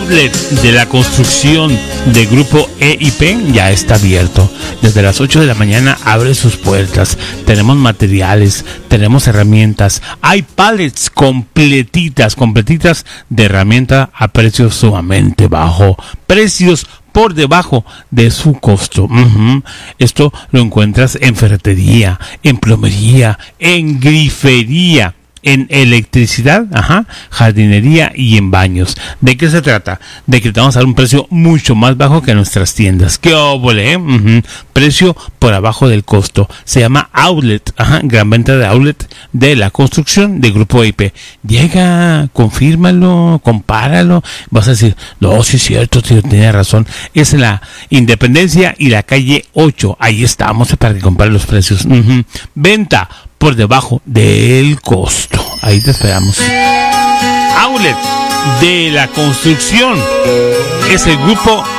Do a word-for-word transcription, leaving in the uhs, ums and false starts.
outlet de la construcción de Grupo E y P ya está abierto. Desde las ocho de la mañana abre sus puertas. Tenemos materiales, tenemos herramientas. Hay pallets completitas, completitas de herramienta a precio sumamente bajo. Precios por debajo de su costo. Uh-huh. Esto lo encuentras en ferretería, en plomería, en grifería, en electricidad, ajá, jardinería y en baños. ¿De qué se trata? De que te vamos a dar un precio mucho más bajo que nuestras tiendas. ¡Qué óvole! ¿eh? Uh-huh. Precio por abajo del costo. Se llama Outlet, ajá, gran venta de outlet de la construcción de Grupo E y P. Llega, confírmalo, compáralo. Vas a decir, no, sí es cierto, tío, tiene razón. Es la Independencia y la calle ocho. Ahí estamos para que compare los precios. Uh-huh. Venta por debajo del costo. Ahí te esperamos. Outlet de la construcción es el Grupo